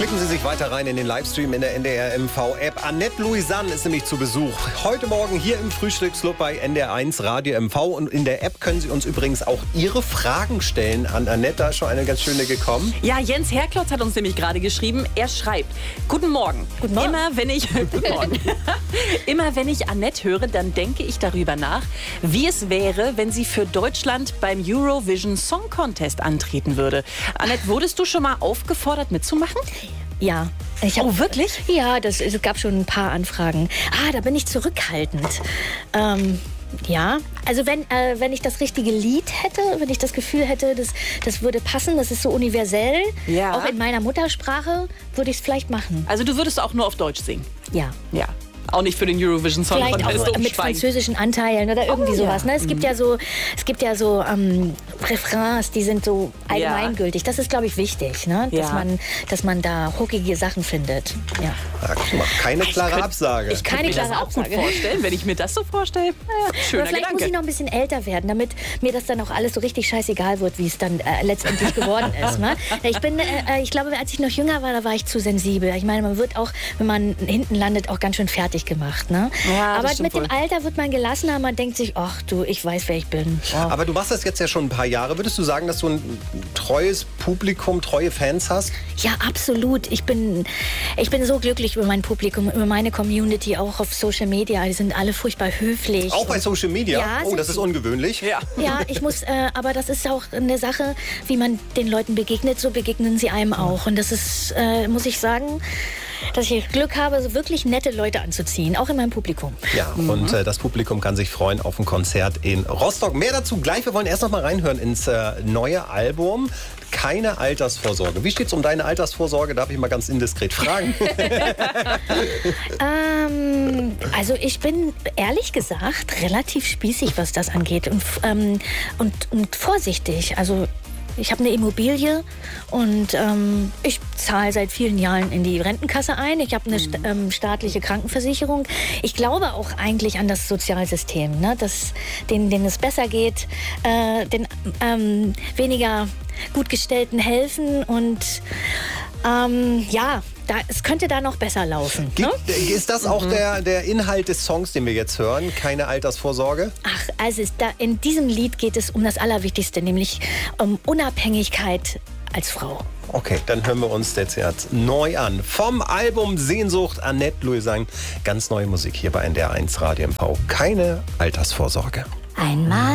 Klicken Sie sich weiter rein in den Livestream in der NDR MV-App. Annette Louisanne ist nämlich zu Besuch. Heute Morgen hier im Frühstücksclub bei NDR1 Radio MV. Und in der App können Sie uns übrigens auch Ihre Fragen stellen an Annette. Da ist schon eine ganz schöne gekommen. Ja, Jens Herklotz hat uns nämlich gerade geschrieben. Er schreibt: Guten Morgen. Guten Morgen. Immer wenn ich Annette höre, dann denke ich darüber nach, wie es wäre, wenn sie für Deutschland beim Eurovision Song Contest antreten würde. Annette, wurdest du schon mal aufgefordert mitzumachen? Ja. Oh, wirklich? Ja, es gab schon ein paar Anfragen. Da bin ich zurückhaltend. Ja, also wenn ich das richtige Lied hätte, wenn ich das Gefühl hätte, das würde passen, das ist so universell, ja, auch in meiner Muttersprache, würde ich es vielleicht machen. Also du würdest auch nur auf Deutsch singen? Ja. Ja. Auch nicht für den Eurovision Song Contest. Vielleicht auch mit französischen Anteilen oder irgendwie sowas. Ne? Es gibt ja so Refrains, die sind so allgemeingültig. Das ist, glaube ich, wichtig, ne? Dass man da hockige Sachen findet. Ja. Keine klare Absage. Ich kann mir das auch gut vorstellen, wenn ich mir das so vorstelle. Schöner vielleicht Gedanke. muss ich noch ein bisschen älter werden, damit mir das dann auch alles so richtig scheißegal wird, wie es dann letztendlich geworden ist. Ne? Ich glaube, als ich noch jünger war, da war ich zu sensibel. Ich meine, man wird auch, wenn man hinten landet, auch ganz schön fertig gemacht. Ne? Ja, aber mit dem Alter wird man gelassener, man denkt sich, ach du, ich weiß, wer ich bin. Oh. Aber du machst das jetzt ja schon ein paar Jahre. Würdest du sagen, dass du ein treues Publikum, treue Fans hast? Ja, absolut. Ich bin so glücklich über mein Publikum, über meine Community, auch auf Social Media. Die sind alle furchtbar höflich. Auch bei Social Media? Ja, oh, das ist ungewöhnlich. Ja, ich muss, aber das ist auch eine Sache, wie man den Leuten begegnet, so begegnen sie einem auch. Und das ist, muss ich sagen, dass ich Glück habe, so wirklich nette Leute anzuziehen, auch in meinem Publikum. Ja, und das Publikum kann sich freuen auf ein Konzert in Rostock. Mehr dazu gleich. Wir wollen erst noch mal reinhören ins neue Album. Keine Altersvorsorge. Wie steht's um deine Altersvorsorge? Darf ich mal ganz indiskret fragen? Also ich bin, ehrlich gesagt, relativ spießig, was das angeht und vorsichtig. Also ich habe eine Immobilie und ich zahle seit vielen Jahren in die Rentenkasse ein. Ich habe eine staatliche Krankenversicherung. Ich glaube auch eigentlich an das Sozialsystem, ne? Dass denen es besser geht, den weniger Gutgestellten helfen und es könnte da noch besser laufen. Ne? Ist das auch der Inhalt des Songs, den wir jetzt hören? Keine Altersvorsorge? Ach, also in diesem Lied geht es um das Allerwichtigste, nämlich um Unabhängigkeit als Frau. Okay, dann hören wir uns jetzt neu an. Vom Album Sehnsucht, Annette Louisanne. Ganz neue Musik hier bei NDR1 Radio MV. Keine Altersvorsorge. Einmal